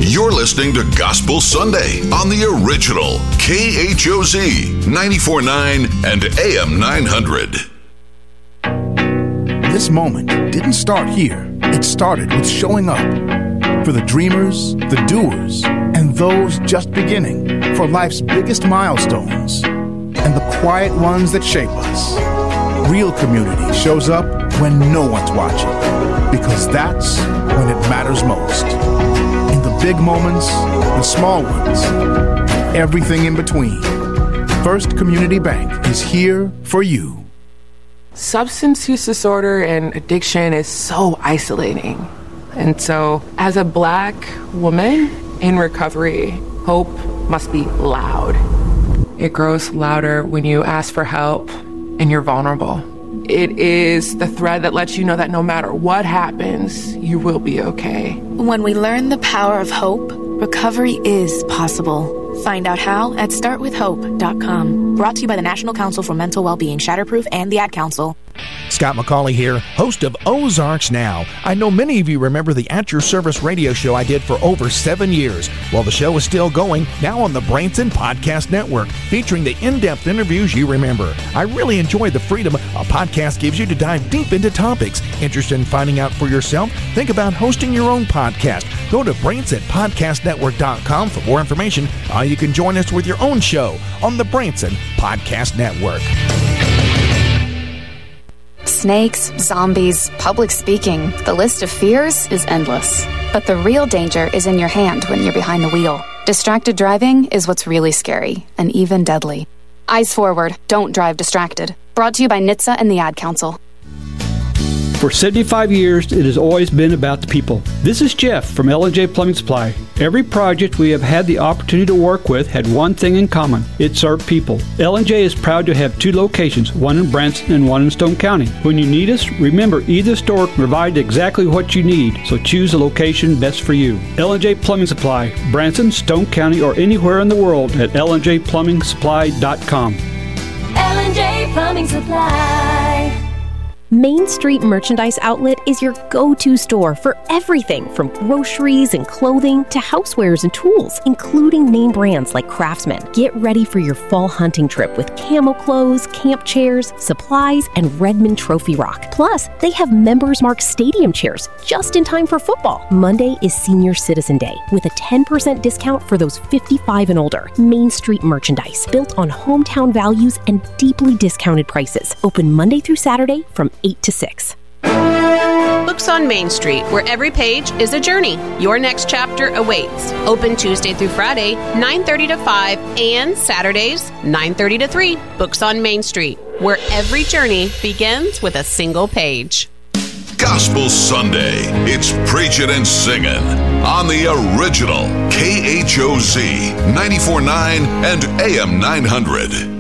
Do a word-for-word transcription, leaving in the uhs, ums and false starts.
You're listening to Gospel Sunday on the original K H O Z ninety-four point nine and A M nine hundred. This moment didn't start here. It started with showing up. For the dreamers, the doers, and those just beginning. For life's biggest milestones and the quiet ones that shape us. Real community shows up when no one's watching. Because that's when it matters most. In the big moments, the small ones, and everything in between. First Community Bank is here for you. Substance use disorder and addiction is so isolating. And so, as a Black woman in recovery, hope must be loud. It grows louder when you ask for help and you're vulnerable. It is the thread that lets you know that no matter what happens, you will be okay. When we learn the power of hope, recovery is possible. Find out how at start with hope dot com. Brought to you by the National Council for Mental Wellbeing, Shatterproof, and the Ad Council. Scott McCauley here, host of Ozarks Now. I know many of you remember the At Your Service radio show I did for over seven years. Well, the show is still going, now on the Branson Podcast Network, featuring the in-depth interviews you remember. I really enjoy the freedom a podcast gives you to dive deep into topics. Interested in finding out for yourself? Think about hosting your own podcast. Go to branson podcast network dot com for more information. Uh, you can join us with your own show on the Branson Podcast Network. Snakes, zombies, public speaking. The list of fears is endless. But the real danger is in your hand when you're behind the wheel. Distracted driving is what's really scary and even deadly. Eyes forward, don't drive distracted. Brought to you by N H T S A and the Ad Council. For seventy-five years, it has always been about the people. This is Jeff from L and J Plumbing Supply. Every project we have had the opportunity to work with had one thing in common. It served people. L and J is proud to have two locations, one in Branson and one in Stone County. When you need us, remember either store can provide exactly what you need, so choose the location best for you. L and J Plumbing Supply, Branson, Stone County, or anywhere in the world at L and J plumbing supply dot com. L and J Plumbing Supply. Main Street Merchandise Outlet is your go-to store for everything from groceries and clothing to housewares and tools, including name brands like Craftsman. Get ready for your fall hunting trip with camo clothes, camp chairs, supplies, and Redmond Trophy Rock. Plus, they have Members Mark Stadium chairs just in time for football. Monday is Senior Citizen Day with a ten percent discount for those fifty-five and older. Main Street Merchandise, built on hometown values and deeply discounted prices. Open Monday through Saturday from eight to six. Books on Main Street, where every page is a journey. Your next chapter awaits. Open Tuesday through Friday, nine thirty to five, and Saturdays, nine thirty to three. Books on Main Street, where every journey begins with a single page. Gospel Sunday. It's preaching and singing on the original K H O Z ninety-four point nine and A M nine hundred.